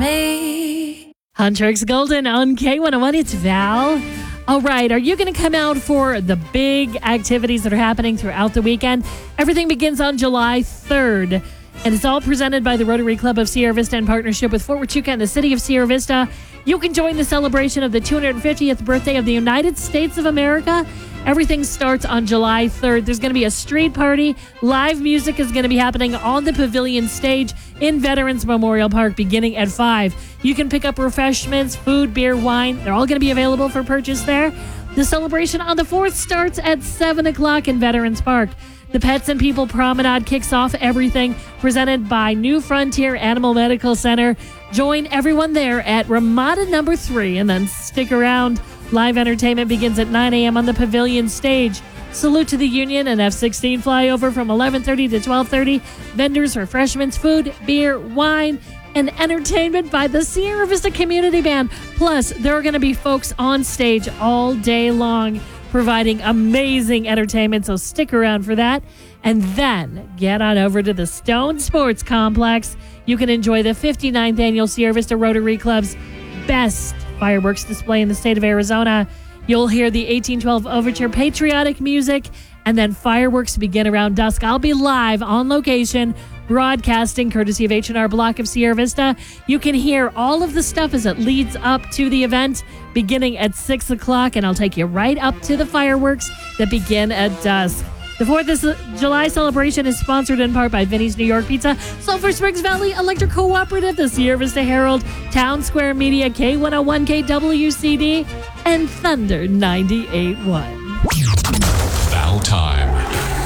me. Huntrix Golden on K101. It's Val. All right, are you going to come out for the big activities that are happening throughout the weekend? Everything begins on July 3rd, and it's all presented by the Rotary Club of Sierra Vista in partnership with Fort Huachuca and the City of Sierra Vista. You can join the celebration of the 250th birthday of the United States of America. Everything starts on July 3rd. There's going to be a street party. Live music is going to be happening on the pavilion stage in Veterans Memorial Park beginning at 5. You can pick up refreshments, food, beer, wine. They're all going to be available for purchase there. The celebration on the 4th starts at 7 o'clock in Veterans Park. The Pets and People Promenade kicks off everything, presented by New Frontier Animal Medical Center. Join everyone there at Ramada number 3 and then stick around. Live entertainment begins at 9 a.m. on the pavilion stage. Salute to the Union and F-16 flyover from 11:30 to 12:30. Vendors, refreshments, food, beer, wine, and entertainment by the Sierra Vista Community Band. Plus, there are going to be folks on stage all day long providing amazing entertainment, so stick around for that. And then get on over to the Stone Sports Complex. You can enjoy the 59th Annual Sierra Vista Rotary Club's best fireworks display in the state of Arizona. You'll hear the 1812 Overture patriotic music, and then fireworks begin around dusk. I'll be live on location, broadcasting courtesy of H&R Block of Sierra Vista. You can hear all of the stuff as it leads up to the event beginning at 6 o'clock, and I'll take you right up to the fireworks that begin at dusk. The 4th of July celebration is sponsored in part by Vinny's New York Pizza, Sulphur Springs Valley Electric Cooperative, the Sierra Vista Herald, Town Square Media, K101 KWCD, and Thunder 98.1. Val time.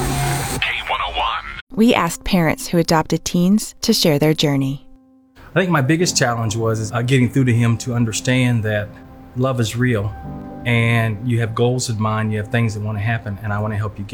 K101. We asked parents who adopted teens to share their journey. I think my biggest challenge was getting through to him to understand that love is real and you have goals in mind, you have things that want to happen, and I want to help you get